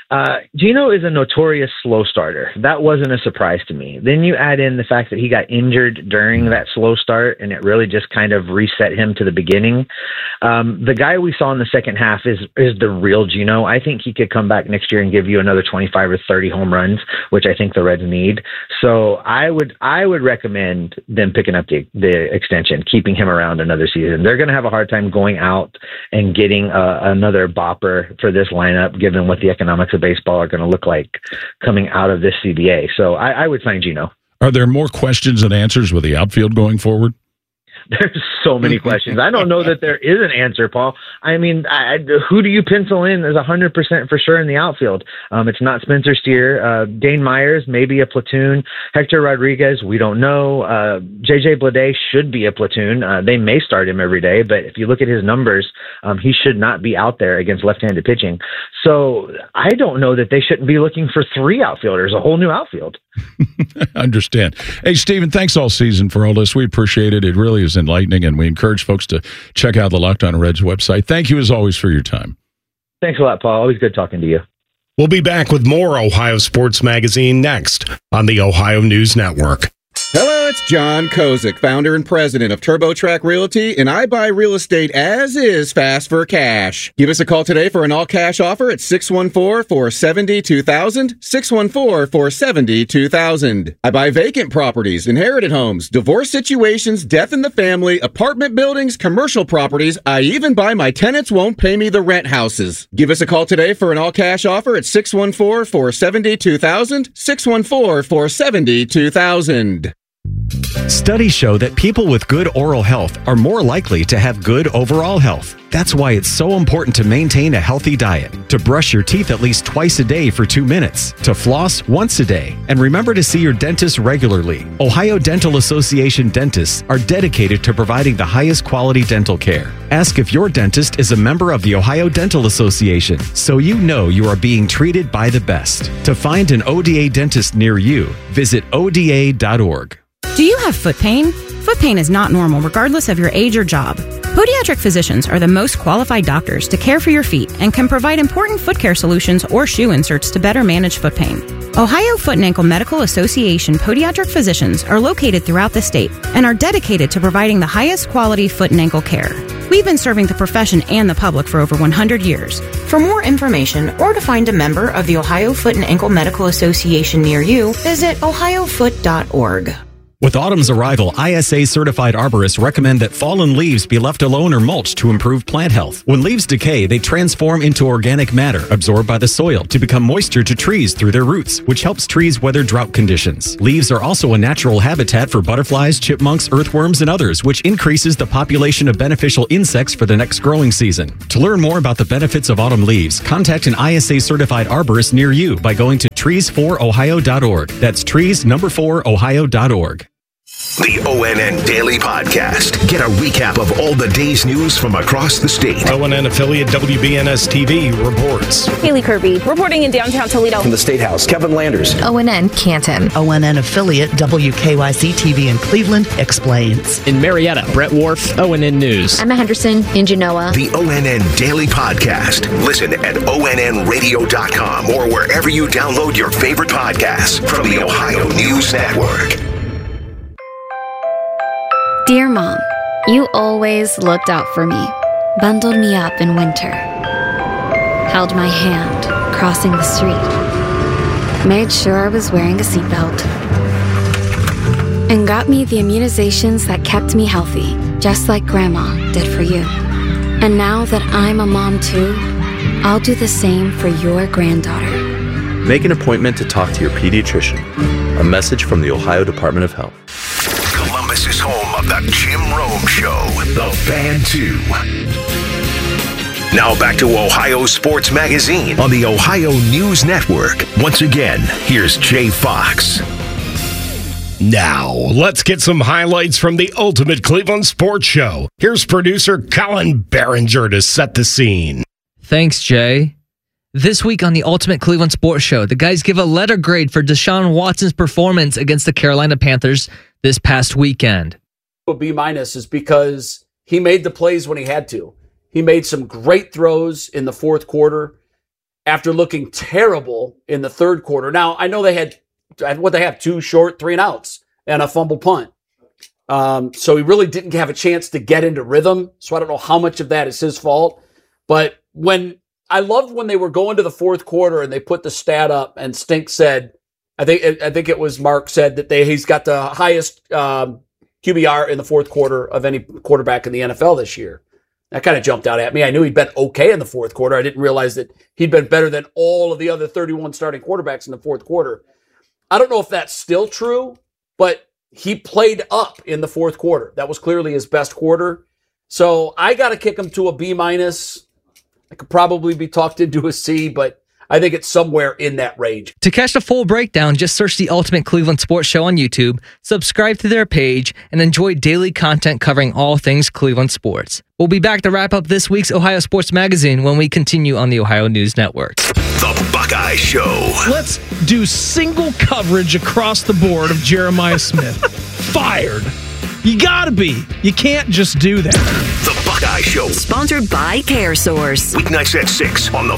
Gino is a notorious slow starter. That wasn't a surprise to me. Then you add in the fact that he got injured during that slow start, and it really just kind of reset him to the beginning. The guy we saw in the second half is the real Gino. I think he could come back next year and give you another 25 or 30 home runs, which I think the Reds need. So I would recommend them picking up the extension, keeping him around another season. They're going to have a hard time going out and getting another bopper for this lineup, given what the economics of baseball are going to look like coming out of this CBA. So I would sign Gino. Are there more questions than answers with the outfield going forward? There's so many questions. I don't know that there is an answer, Paul. I mean, who do you pencil in as 100% for sure in the outfield? It's not Spencer Steer. Dane Myers, maybe a platoon. Hector Rodriguez, we don't know. J.J. Bleday should be a platoon. They may start him every day, but if you look at his numbers, he should not be out there against left-handed pitching. So I don't know that they shouldn't be looking for 3 outfielders, a whole new outfield. Understand. Hey, Stephen, thanks all season for all this. We appreciate it. It really is enlightening, and we encourage folks to check out the Locked On Reds website. Thank you, as always, for your time. Thanks a lot, Paul. Always good talking to you. We'll be back with more Ohio Sports Magazine next on the Ohio News Network. Hello, it's John Kozik, founder and president of TurboTrack Realty, and I buy real estate as is fast for cash. Give us a call today for an all-cash offer at 614-470-2000, 614-470-2000. I buy vacant properties, inherited homes, divorce situations, death in the family, apartment buildings, commercial properties. I even buy my tenants won't pay me the rent houses. Give us a call today for an all-cash offer at 614-470-2000, 614-470-2000. Studies show that people with good oral health are more likely to have good overall health. That's why it's so important to maintain a healthy diet, to brush your teeth at least twice a day for 2 minutes, to floss once a day, and remember to see your dentist regularly. Ohio Dental Association dentists are dedicated to providing the highest quality dental care. Ask if your dentist is a member of the Ohio Dental Association so you know you are being treated by the best. To find an ODA dentist near you, visit ODA.org. Do you have foot pain? Foot pain is not normal regardless of your age or job. Podiatric physicians are the most qualified doctors to care for your feet and can provide important foot care solutions or shoe inserts to better manage foot pain. Ohio Foot and Ankle Medical Association podiatric physicians are located throughout the state and are dedicated to providing the highest quality foot and ankle care. We've been serving the profession and the public for over 100 years. For more information or to find a member of the Ohio Foot and Ankle Medical Association near you, visit ohiofoot.org. With autumn's arrival, ISA-certified arborists recommend that fallen leaves be left alone or mulched to improve plant health. When leaves decay, they transform into organic matter absorbed by the soil to become moisture to trees through their roots, which helps trees weather drought conditions. Leaves are also a natural habitat for butterflies, chipmunks, earthworms, and others, which increases the population of beneficial insects for the next growing season. To learn more about the benefits of autumn leaves, contact an ISA-certified arborist near you by going to trees4ohio.org. That's trees4ohio.org. The ONN Daily Podcast. Get a recap of all the day's news from across the state. ONN affiliate WBNS TV reports. Haley Kirby reporting in downtown Toledo. From the State House, Kevin Landers. ONN Canton. ONN affiliate WKYC TV in Cleveland explains. In Marietta, Brett Wharf, ONN News. Emma Henderson in Genoa. The ONN Daily Podcast. Listen at ONNradio.com or wherever you download your favorite podcasts from the Ohio News Network. Dear Mom, you always looked out for me, bundled me up in winter, held my hand crossing the street, made sure I was wearing a seatbelt, and got me the immunizations that kept me healthy, just like Grandma did for you. And now that I'm a mom too, I'll do the same for your granddaughter. Make an appointment to talk to your pediatrician. A message from the Ohio Department of Health. Columbus is home of the Jim Rome Show, The Fan 2. Now back to Ohio Sports Magazine on the Ohio News Network. Once again, here's Jay Fox. Now, let's get some highlights from the Ultimate Cleveland Sports Show. Here's producer Colin Behringer to set the scene. Thanks, Jay. This week on the Ultimate Cleveland Sports Show, the guys give a letter grade for Deshaun Watson's performance against the Carolina Panthers this past weekend. A B- is because he made the plays when he had to. He made some great throws in the fourth quarter after looking terrible in the third quarter. Now, I know they have 2 short 3-and-outs and a fumble punt. So he really didn't have a chance to get into rhythm. So I don't know how much of that is his fault. But I loved when they were going to the fourth quarter and they put the stat up and Stink said, I think it was Mark said that he's got the highest QBR in the fourth quarter of any quarterback in the NFL this year. That kind of jumped out at me. I knew he'd been okay in the fourth quarter. I didn't realize that he'd been better than all of the other 31 starting quarterbacks in the fourth quarter. I don't know if that's still true, but he played up in the fourth quarter. That was clearly his best quarter. So I got to kick him to a B-. I could probably be talked into a C, but I think it's somewhere in that range. To catch the full breakdown, just search the Ultimate Cleveland Sports Show on YouTube, subscribe to their page, and enjoy daily content covering all things Cleveland sports. We'll be back to wrap up this week's Ohio Sports Magazine when we continue on the Ohio News Network. The Buckeye Show. Let's do single coverage across the board of Jeremiah Smith. Fired. You gotta be. You can't just do that. The Buckeye Show. Sponsored by CareSource. Weeknights at 6 on The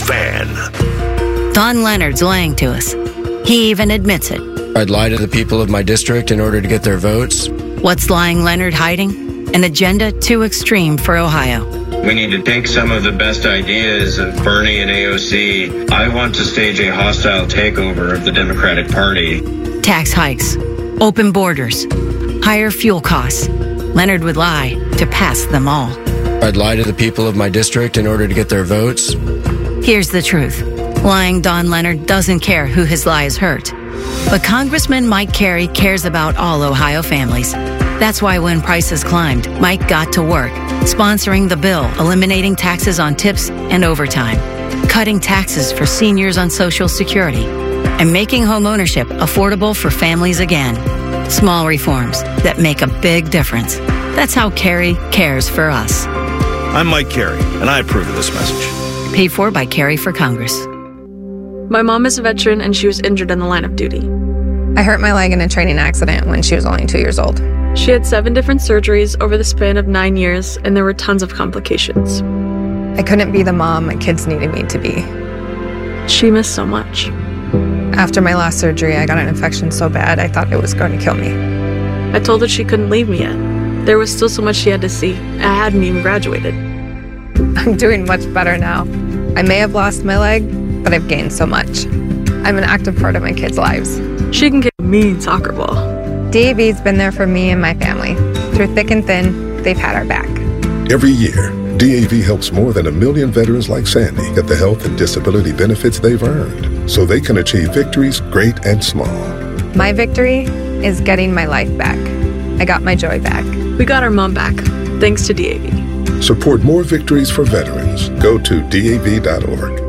Fan. Don Leonard's lying to us. He even admits it. I'd lie to the people of my district in order to get their votes. What's lying Leonard hiding? An agenda too extreme for Ohio. We need to take some of the best ideas of Bernie and AOC. I want to stage a hostile takeover of the Democratic Party. Tax hikes, open borders, higher fuel costs. Leonard would lie to pass them all. I'd lie to the people of my district in order to get their votes. Here's the truth. Lying Don Leonard doesn't care who his lies hurt. But Congressman Mike Carey cares about all Ohio families. That's why when prices climbed, Mike got to work, sponsoring the bill, eliminating taxes on tips and overtime, cutting taxes for seniors on Social Security, and making home ownership affordable for families again. Small reforms that make a big difference. That's how Carey cares for us. I'm Mike Carey, and I approve of this message. Paid for by Carey for Congress. My mom is a veteran and she was injured in the line of duty. I hurt my leg in a training accident when she was only 2 years old. She had 7 different surgeries over the span of 9 years, and there were tons of complications. I couldn't be the mom my kids needed me to be. She missed so much. After my last surgery, I got an infection so bad I thought it was going to kill me. I told her she couldn't leave me yet. There was still so much she had to see. I hadn't even graduated. I'm doing much better now. I may have lost my leg, but I've gained so much. I'm an active part of my kids' lives. She can kick a mean soccer ball. DAV's been there for me and my family. Through thick and thin, they've had our back. Every year, DAV helps more than 1 million veterans like Sandy get the health and disability benefits they've earned so they can achieve victories great and small. My victory is getting my life back. I got my joy back. We got our mom back, thanks to DAV. Support more victories for veterans. Go to DAV.org.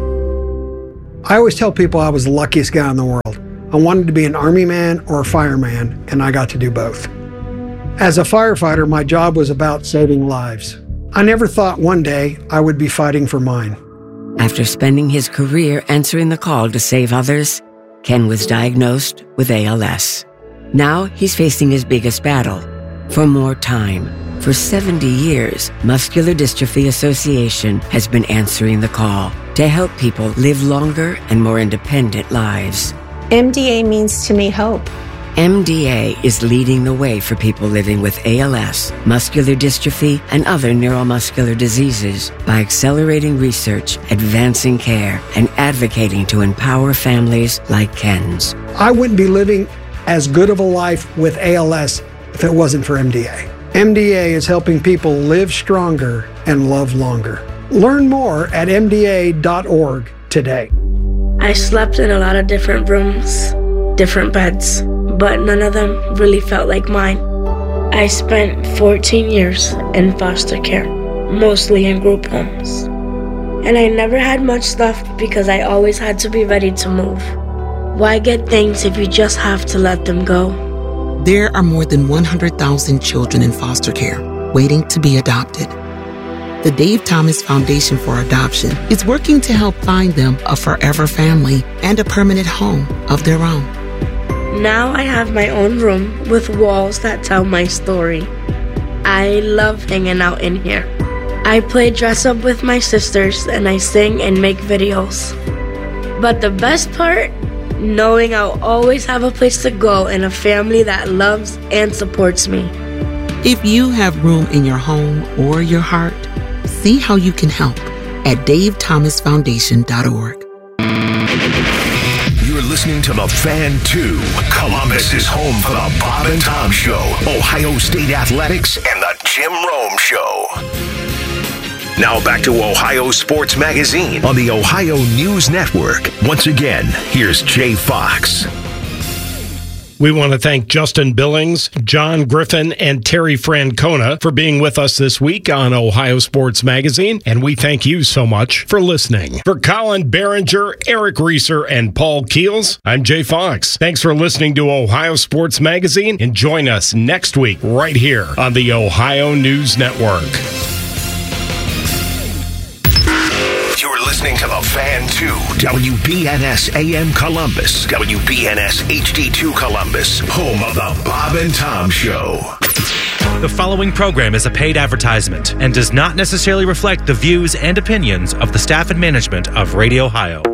I always tell people I was the luckiest guy in the world. I wanted to be an Army man or a fireman, and I got to do both. As a firefighter, my job was about saving lives. I never thought one day I would be fighting for mine. After spending his career answering the call to save others, Ken was diagnosed with ALS. Now he's facing his biggest battle, for more time. For 70 years, Muscular Dystrophy Association has been answering the call to help people live longer and more independent lives. MDA means to me hope. MDA is leading the way for people living with ALS, muscular dystrophy, and other neuromuscular diseases by accelerating research, advancing care, and advocating to empower families like Ken's. I wouldn't be living as good of a life with ALS if it wasn't for MDA. MDA is helping people live stronger and love longer. Learn more at MDA.org today. I slept in a lot of different rooms, different beds, but none of them really felt like mine. I spent 14 years in foster care, mostly in group homes. And I never had much stuff because I always had to be ready to move. Why get things if you just have to let them go? There are more than 100,000 children in foster care waiting to be adopted. The Dave Thomas Foundation for Adoption is working to help find them a forever family and a permanent home of their own. Now I have my own room with walls that tell my story. I love hanging out in here. I play dress up with my sisters and I sing and make videos. But the best part? Knowing I'll always have a place to go and a family that loves and supports me. If you have room in your home or your heart, see how you can help at davethomasfoundation.org. You're listening to The Fan 2. Columbus is home for the Bob and Tom Show, Ohio State Athletics, and the Jim Rome Show. Now back to Ohio Sports Magazine on the Ohio News Network. Once again, here's Jay Fox. We want to thank Justin Billings, John Griffin, and Terry Francona for being with us this week on Ohio Sports Magazine, and we thank you so much for listening. For Colin Behringer, Eric Reeser, and Paul Keels, I'm Jay Fox. Thanks for listening to Ohio Sports Magazine, and join us next week right here on the Ohio News Network. Listening to The Fan 2, WBNS AM Columbus, WBNS HD2 Columbus, home of the Bob and Tom Show. The following program is a paid advertisement and does not necessarily reflect the views and opinions of the staff and management of Radio Ohio.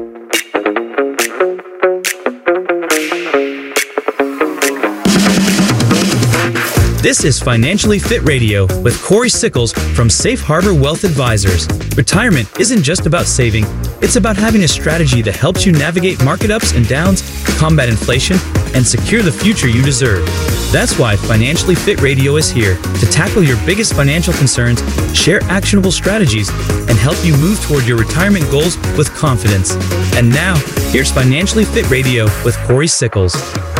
This is Financially Fit Radio with Corey Sickles from Safe Harbor Wealth Advisors. Retirement isn't just about saving, it's about having a strategy that helps you navigate market ups and downs, combat inflation, and secure the future you deserve. That's why Financially Fit Radio is here to tackle your biggest financial concerns, share actionable strategies, and help you move toward your retirement goals with confidence. And now, here's Financially Fit Radio with Corey Sickles.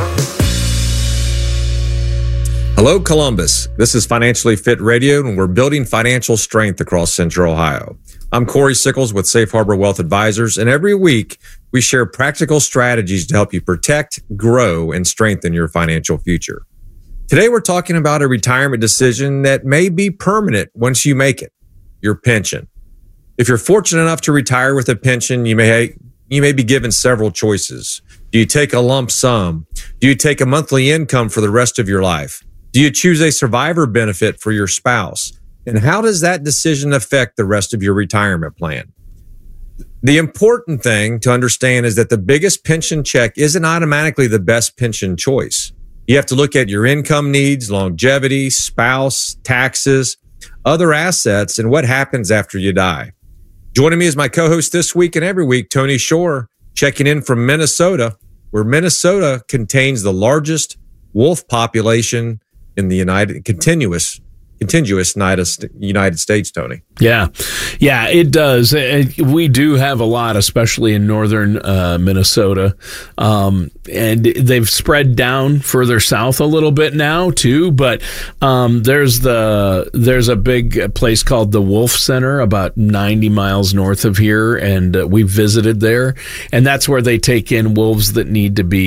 Hello, Columbus. This is Financially Fit Radio, and we're building financial strength across Central Ohio. I'm Corey Sickles with Safe Harbor Wealth Advisors, and every week we share practical strategies to help you protect, grow, and strengthen your financial future. Today, we're talking about a retirement decision that may be permanent once you make it, your pension. If you're fortunate enough to retire with a pension, you may be given several choices. Do you take a lump sum? Do you take a monthly income for the rest of your life? Do you choose a survivor benefit for your spouse? And how does that decision affect the rest of your retirement plan? The important thing to understand is that the biggest pension check isn't automatically the best pension choice. You have to look at your income needs, longevity, spouse, taxes, other assets, and what happens after you die. Joining me is my co-host this week and every week, Tony Shore, checking in from Minnesota, where Minnesota contains the largest wolf population in the contiguous United States, Tony. Yeah, it does. We do have a lot, especially in northern Minnesota, and they've spread down further south a little bit now too. But there's a big place called the Wolf Center about 90 miles north of here, and we visited there, and that's where they take in wolves that need to be